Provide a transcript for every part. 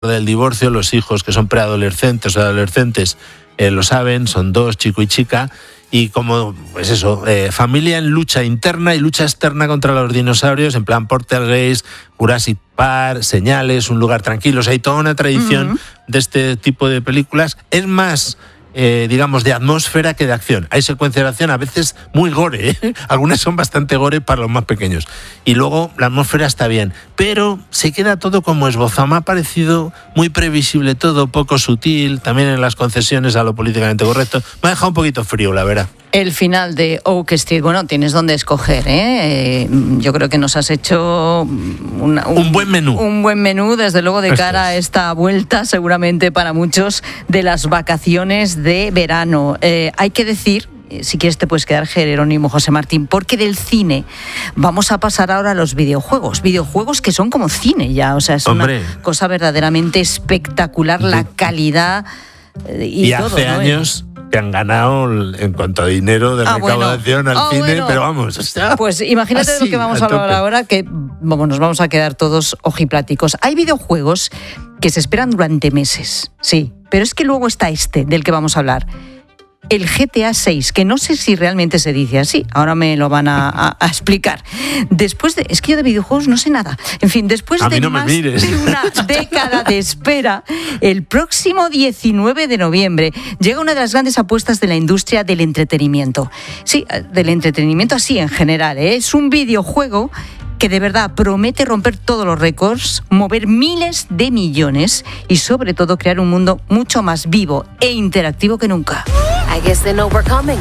del divorcio, los hijos que son preadolescentes o adolescentes lo saben, son 2, chico y chica, y como, pues eso, familia en lucha interna y lucha externa contra los dinosaurios, en plan Poltergeist, Jurassic Park, Señales, Un lugar tranquilo. O sea, hay toda una tradición de este tipo de películas. Es más, digamos, de atmósfera que de acción. Hay secuencias de acción a veces muy gore, ¿eh? Algunas son bastante gore para los más pequeños. Y luego la atmósfera está bien, pero se queda todo como esbozado. Me ha parecido muy previsible todo, poco sutil, también en las concesiones a lo políticamente correcto. Me ha dejado un poquito frío, la verdad. El final de Oak Street, bueno, tienes donde escoger, ¿eh? Yo creo que nos has hecho un buen menú. Un buen menú, desde luego, de cara a esta vuelta, seguramente para muchos, de las vacaciones de verano. Hay que decir, si quieres te puedes quedar, Jerónimo, José Martín, porque del cine vamos a pasar ahora a los videojuegos. Videojuegos que son como cine ya, o sea, es una cosa verdaderamente espectacular, la calidad y todo, hace años que han ganado en cuanto a dinero de recaudación al cine, pero vamos. Pues imagínate de lo que vamos a hablar ahora, que nos vamos a quedar todos ojipláticos. Hay videojuegos que se esperan durante meses, sí, pero es que luego está del que vamos a hablar. El GTA 6, que no sé si realmente se dice así, ahora me lo van a explicar. Es que yo de videojuegos no sé nada. En fin, después de más de una década de espera, el próximo 19 de noviembre llega una de las grandes apuestas de la industria del entretenimiento. Sí, del entretenimiento así en general, ¿eh? Es un videojuego que de verdad promete romper todos los récords, mover miles de millones y sobre todo crear un mundo mucho más vivo e interactivo que nunca. I guess they know we're coming.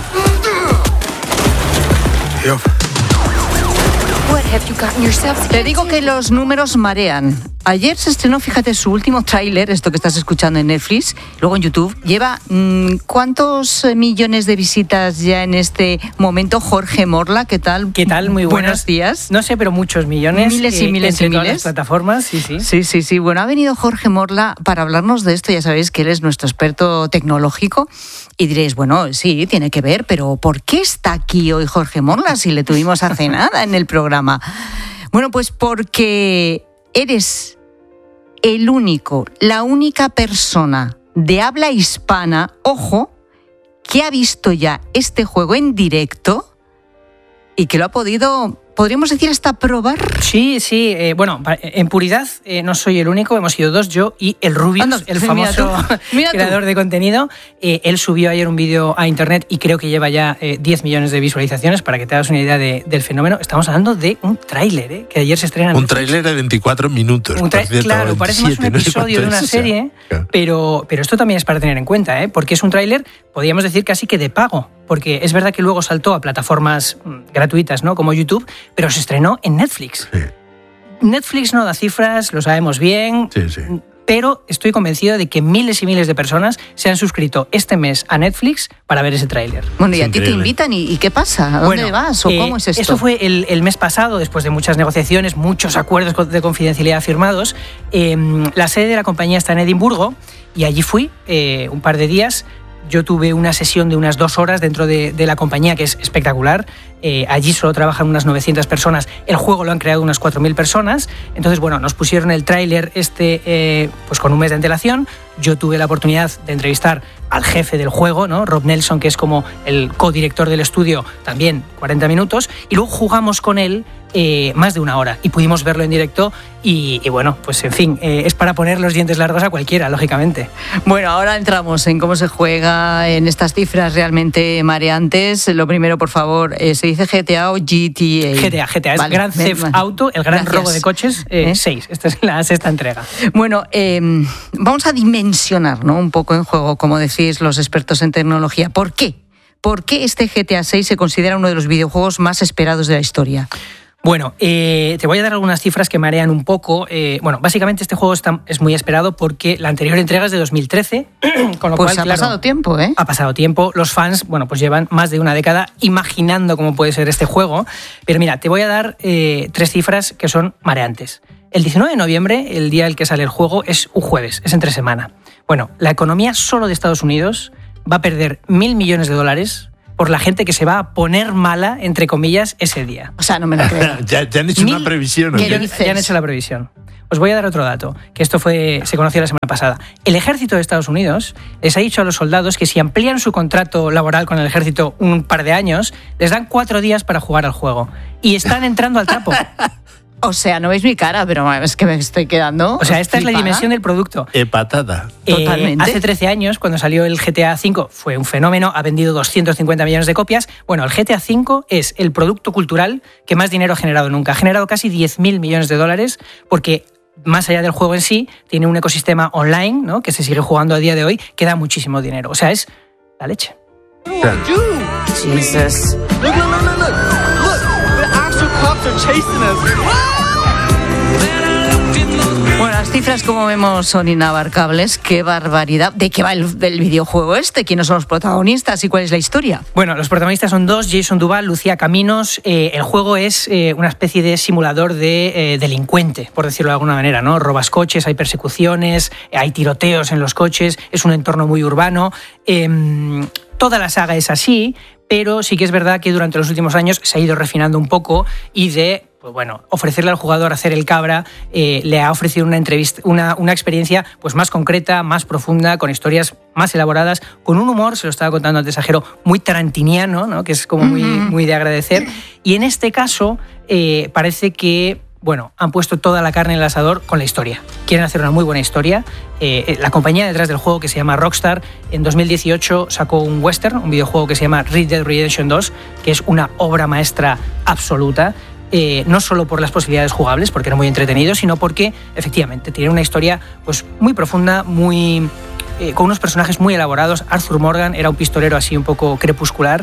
Yep. What have you gotten yourself? Te digo que los números marean. Ayer se estrenó, fíjate, su último tráiler, esto que estás escuchando en Netflix, luego en YouTube. Lleva ¿cuántos millones de visitas ya en este momento? Jorge Morla, ¿qué tal? ¿Qué tal? Muy buenos días. No sé, pero muchos millones. Miles y miles y miles. Todas las plataformas, sí. Sí. Bueno, ha venido Jorge Morla para hablarnos de esto. Ya sabéis que él es nuestro experto tecnológico. Y diréis, bueno, sí, tiene que ver, pero ¿por qué está aquí hoy Jorge Morla si le tuvimos hace nada en el programa? Bueno, pues porque eres la única persona de habla hispana, ojo, que ha visto ya este juego en directo y que lo ha podido, podríamos decir, hasta probar. Sí. Bueno, en puridad no soy el único, hemos sido 2, yo y el Rubius, el famoso creador de contenido. Él subió ayer un vídeo a internet y creo que lleva ya 10 millones de visualizaciones, para que te hagas una idea del fenómeno. Estamos hablando de un tráiler, que ayer se estrena. Un tráiler de 24 minutos. Claro, parece más un episodio de una serie, pero esto también es para tener en cuenta, porque es un tráiler, podríamos decir, casi que de pago. Porque es verdad que luego saltó a plataformas gratuitas, ¿no?, como YouTube, pero se estrenó en Netflix. Sí. Netflix no da cifras, lo sabemos bien, pero estoy convencido de que miles y miles de personas se han suscrito este mes a Netflix para ver ese tráiler. Bueno, y a ti te invitan, ¿y qué pasa? ¿A dónde vas? ¿O cómo es esto? Esto fue el mes pasado, después de muchas negociaciones, muchos acuerdos de confidencialidad firmados. La sede de la compañía está en Edimburgo y allí fui un par de días. Yo tuve una sesión de unas 2 horas dentro de la compañía, que es espectacular. Allí solo trabajan unas 900 personas. El juego lo han creado unas 4.000 personas. Entonces, bueno, nos pusieron el tráiler pues con un mes de antelación. Yo tuve la oportunidad de entrevistar al jefe del juego, ¿no?, Rob Nelson, que es como el codirector del estudio, también 40 minutos. Y luego jugamos con él más de 1 hora y pudimos verlo en directo. Y bueno, pues en fin, es para poner los dientes largos a cualquiera, lógicamente. Bueno, ahora entramos en cómo se juega, en estas cifras realmente mareantes. Lo primero, por favor, ¿se dice GTA o GTA? GTA, es Grand Theft Auto, el gran robo de coches, 6. Esta es la 6ª entrega. Bueno, vamos a dimensionar, ¿no?, un poco en juego, como decís los expertos en tecnología. ¿Por qué? ¿Por qué este GTA 6 se considera uno de los videojuegos más esperados de la historia? Bueno, te voy a dar algunas cifras que marean un poco. Bueno, básicamente este juego es muy esperado porque la anterior entrega es de 2013, con lo cual, ha pasado tiempo, ¿eh? Ha pasado tiempo. Los fans, bueno, pues llevan más de una década imaginando cómo puede ser este juego. Pero mira, te voy a dar 3 cifras que son mareantes. El 19 de noviembre, el día en el que sale el juego, es un jueves, es entre semana. Bueno, la economía solo de Estados Unidos va a perder $1.000 millones por la gente que se va a poner mala, entre comillas, ese día. O sea, no me lo creo. ya han hecho una previsión. Ya han hecho la previsión. os voy a dar otro dato, que esto se conoció la semana pasada. El ejército de Estados Unidos les ha dicho a los soldados que si amplían su contrato laboral con el ejército un par de años, les dan 4 días para jugar al juego. Y están entrando al trapo. O sea, no veis mi cara, pero es que me estoy quedando. O sea, esta es la dimensión del producto. Patada. Totalmente. Hace 13 años, cuando salió el GTA V, fue un fenómeno, ha vendido 250 millones de copias. Bueno, el GTA V es el producto cultural que más dinero ha generado nunca. Ha generado casi 10.000 millones de dólares porque, más allá del juego en sí, tiene un ecosistema online, ¿no?, que se sigue jugando a día de hoy, que da muchísimo dinero. O sea, es la leche. Claro. Jesus. Look. The actual cops are chasing us. Bueno, las cifras, como vemos, son inabarcables. ¡Qué barbaridad! ¿De qué va el videojuego este? ¿Quiénes son los protagonistas y cuál es la historia? Bueno, los protagonistas son dos, Jason Duval, Lucía Caminos. El juego es una especie de simulador de delincuente, por decirlo de alguna manera, ¿no? Robas coches, hay persecuciones, hay tiroteos en los coches, es un entorno muy urbano. Toda la saga es así, pero sí que es verdad que durante los últimos años se ha ido refinando un poco y pues bueno, ofrecerle al jugador hacer el cabra le ha ofrecido una experiencia pues más concreta, más profunda, con historias más elaboradas, con un humor, se lo estaba contando antes a Jero, muy tarantiniano, ¿no?, que es como muy de agradecer. Y en este caso parece que, bueno, han puesto toda la carne en el asador con la historia. Quieren hacer una muy buena historia. La compañía detrás del juego, que se llama Rockstar, en 2018 sacó un western, un videojuego que se llama Red Dead Redemption 2, que es una obra maestra absoluta. No solo por las posibilidades jugables, porque era muy entretenido, sino porque efectivamente tiene una historia pues muy profunda, con unos personajes muy elaborados. Arthur Morgan era un pistolero así un poco crepuscular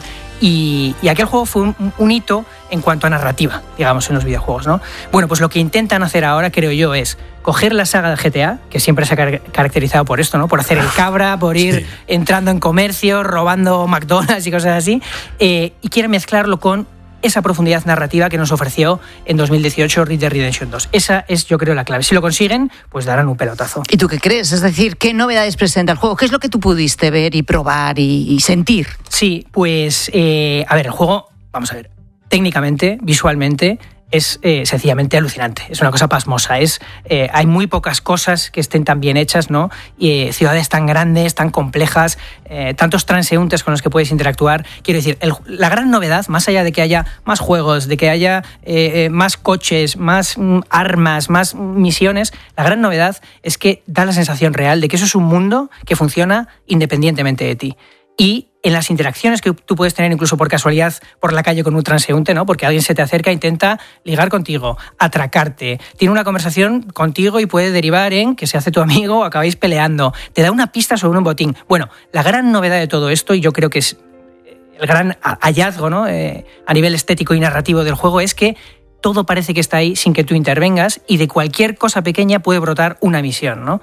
y aquel juego fue un hito en cuanto a narrativa, digamos, en los videojuegos, ¿no? Bueno, pues lo que intentan hacer ahora, creo yo, es coger la saga de GTA, que siempre se ha caracterizado por esto, ¿no?, por hacer el cabra, por ir entrando en comercio, robando McDonald's y cosas así, y quieren mezclarlo con esa profundidad narrativa que nos ofreció en 2018 Red Dead Redemption 2. Esa es, yo creo, la clave. Si lo consiguen, pues darán un pelotazo. ¿Y tú qué crees? Es decir, ¿qué novedades presenta el juego? ¿Qué es lo que tú pudiste ver y probar y sentir? Sí, pues, a ver, el juego, vamos a ver, técnicamente, visualmente, es sencillamente alucinante. Es una cosa pasmosa. Hay muy pocas cosas que estén tan bien hechas, ¿no? Ciudades tan grandes, tan complejas, tantos transeúntes con los que puedes interactuar. Quiero decir, la gran novedad, más allá de que haya más juegos, de que haya más coches, más armas, más misiones, la gran novedad es que da la sensación real de que eso es un mundo que funciona independientemente de ti. Y en las interacciones que tú puedes tener incluso por casualidad por la calle con un transeúnte, ¿no?, porque alguien se te acerca e intenta ligar contigo, atracarte, tiene una conversación contigo y puede derivar en que se hace tu amigo o acabáis peleando, te da una pista sobre un botín. Bueno, la gran novedad de todo esto, y yo creo que es el gran hallazgo, ¿no?, a nivel estético y narrativo del juego, es que todo parece que está ahí sin que tú intervengas y de cualquier cosa pequeña puede brotar una misión, ¿no?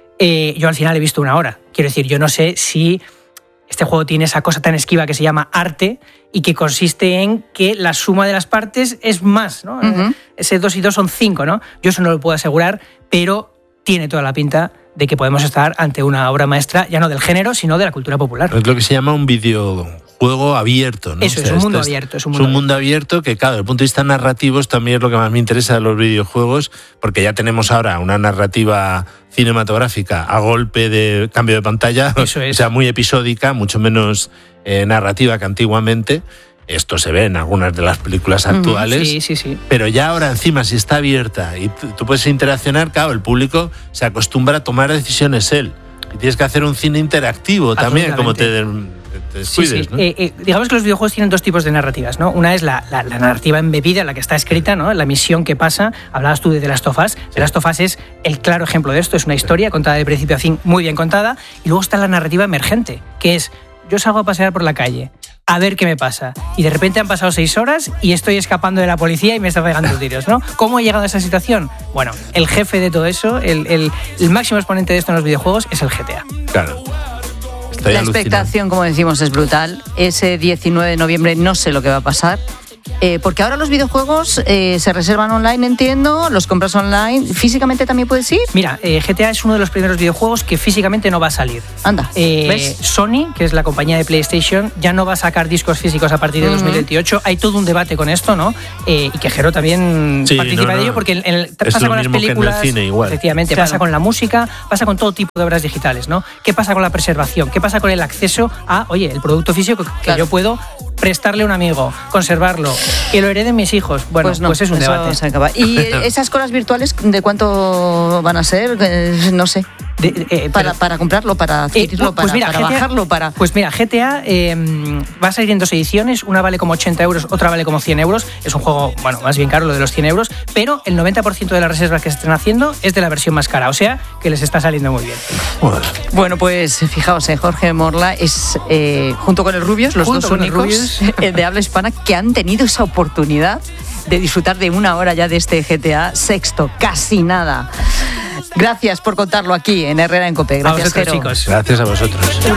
Yo al final he visto 1 hora. Quiero decir, yo no sé si este juego tiene esa cosa tan esquiva que se llama arte y que consiste en que la suma de las partes es más, ¿no? Ese 2 y 2 son 5, ¿no? Yo eso no lo puedo asegurar, pero tiene toda la pinta de que podemos estar ante una obra maestra, ya no del género, sino de la cultura popular. Es lo que se llama un videojuego abierto, ¿no? Eso, es un mundo abierto. Es un mundo abierto que, claro, desde el punto de vista narrativo también es lo que más me interesa de los videojuegos, porque ya tenemos ahora una narrativa cinematográfica a golpe de cambio de pantalla, Eso es. O sea, muy episódica, mucho menos narrativa que antiguamente. Esto se ve en algunas de las películas actuales. Sí. Pero ya ahora encima, si está abierta y tú puedes interaccionar, claro, el público se acostumbra a tomar decisiones él. Y tienes que hacer un cine interactivo también, como te descuides, ¿no? Digamos que los videojuegos tienen 2 tipos de narrativas, ¿no? Una es la narrativa embebida, la que está escrita, ¿no?, la misión que pasa. Hablabas tú de The Last of Us. The Last of Us es el claro ejemplo de esto. Es una historia contada de principio a fin, muy bien contada. Y luego está la narrativa emergente, que es: yo salgo a pasear por la calle, a ver qué me pasa. Y de repente han pasado 6 horas y estoy escapando de la policía y me está pegando tiros, ¿no? ¿Cómo he llegado a esa situación? Bueno, el jefe de todo eso, el máximo exponente de esto en los videojuegos es el GTA. Claro. La expectación, como decimos, es brutal. Ese 19 de noviembre no sé lo que va a pasar. Porque ahora los videojuegos se reservan online, entiendo, los compras online. ¿Físicamente también puedes ir? Mira, GTA es uno de los primeros videojuegos que físicamente no va a salir. Anda, ¿ves? Sony, que es la compañía de PlayStation, ya no va a sacar discos físicos a partir de 2028. Hay todo un debate con esto, ¿no? Y que Jero también participa de ello, porque pasa con las películas, que en el cine, igual. Efectivamente, Claro. pasa con la música, pasa con todo tipo de obras digitales, ¿no? ¿Qué pasa con la preservación? ¿Qué pasa con el acceso a, oye, el producto físico que Claro. yo puedo prestarle a un amigo, conservarlo, que lo hereden mis hijos? Bueno, Pues no, pues es un eso debate. se acaba. ¿Y esas colas virtuales de cuánto van a ser? No sé. Para comprarlo, para adquirirlo, pues mira, para GTA, bajarlo, para... Pues mira, GTA va a salir en 2 ediciones, una vale como 80 euros, otra vale como 100 euros. Es un juego, bueno, más bien caro lo de los 100 euros, pero el 90% de las reservas que se están haciendo es de la versión más cara, o sea, que les está saliendo muy bien. Bueno, pues fijaos, Jorge Morla es, junto con el Rubius, los Junto dos con el únicos Rubius. de habla hispana que han tenido esa oportunidad de disfrutar de una hora ya de este GTA sexto, casi nada. Gracias por contarlo aquí en Herrera en Cope. Gracias, a vosotros, Jero. chicos. Gracias a vosotros.